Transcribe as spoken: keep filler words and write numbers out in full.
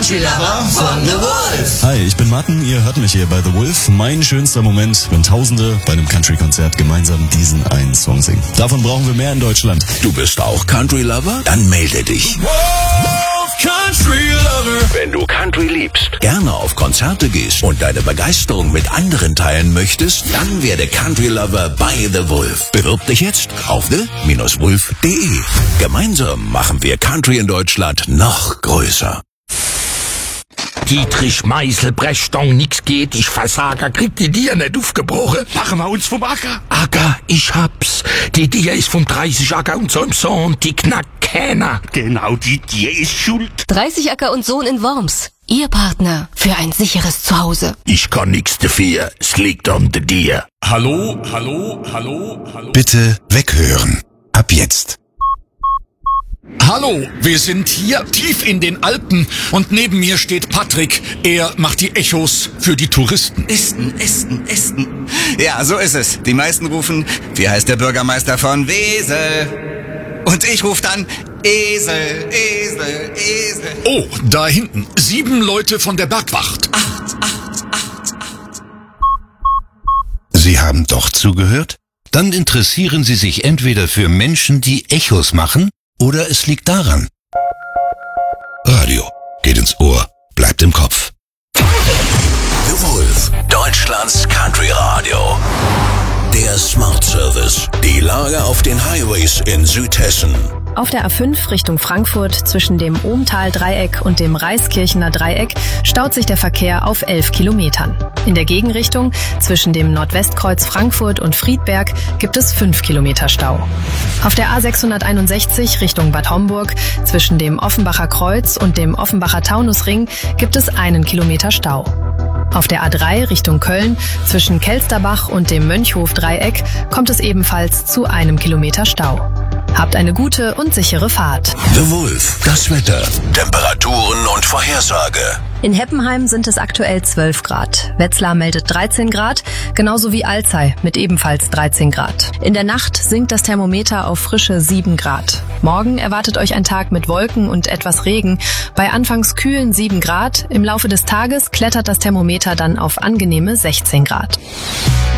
Country Lover von The Wolf. Hi, ich bin Martin, ihr hört mich hier bei The Wolf. Mein schönster Moment, wenn Tausende bei einem Country-Konzert gemeinsam diesen einen Song singen. Davon brauchen wir mehr in Deutschland. Du bist auch Country Lover? Dann melde dich. Wolf Country Lover. Wenn du Country liebst, gerne auf Konzerte gehst und deine Begeisterung mit anderen teilen möchtest, dann werde Country Lover bei The Wolf. Bewirb dich jetzt auf the Bindestrich wolf punkt de. Gemeinsam machen wir Country in Deutschland noch größer. Dietrich Meißel, Brechstong, nix geht, ich Versager, krieg die Dier nicht aufgebrochen. Machen wir uns vom Acker. Acker, ich hab's. Die Dier ist vom dreißig Acker und so im Sohn, die knackt keiner. Genau, die Dier ist schuld. dreißig Acker und Sohn in Worms. Ihr Partner für ein sicheres Zuhause. Ich kann nix dafür, es liegt an der Dier. Hallo, hallo, hallo, hallo. Bitte weghören. Ab jetzt. Hallo, wir sind hier tief in den Alpen und neben mir steht Patrick. Er macht die Echos für die Touristen. Esten, Esten, Esten. Ja, so ist es. Die meisten rufen, wie heißt der Bürgermeister von Wesel? Und ich rufe dann Esel, Esel, Esel. Oh, da hinten. Sieben Leute von der Bergwacht. Acht, acht, acht, acht. Sie haben doch zugehört? Dann interessieren Sie sich entweder für Menschen, die Echos machen, oder es liegt daran. Radio geht ins Ohr, bleibt im Kopf. The Wolf, Deutschlands Country Radio. Der Smart Service. Die Lage auf den Highways in Südhessen. Auf der A fünf Richtung Frankfurt zwischen dem Ohmtal-Dreieck und dem Reiskirchener Dreieck staut sich der Verkehr auf elf Kilometern. In der Gegenrichtung zwischen dem Nordwestkreuz Frankfurt und Friedberg gibt es fünf Kilometer Stau. Auf der A sechshunderteinundsechzig Richtung Bad Homburg zwischen dem Offenbacher Kreuz und dem Offenbacher Taunusring gibt es einen Kilometer Stau. Auf der A drei Richtung Köln zwischen Kelsterbach und dem Mönchhof-Dreieck kommt es ebenfalls zu einem Kilometer Stau. Habt eine gute und sichere Fahrt. The Wolf, das Wetter, Temperaturen und Vorhersage. In Heppenheim sind es aktuell zwölf Grad. Wetzlar meldet dreizehn Grad, genauso wie Alzey mit ebenfalls dreizehn Grad. In der Nacht sinkt das Thermometer auf frische sieben Grad. Morgen erwartet euch ein Tag mit Wolken und etwas Regen. Bei anfangs kühlen sieben Grad. Im Laufe des Tages klettert das Thermometer dann auf angenehme sechzehn Grad.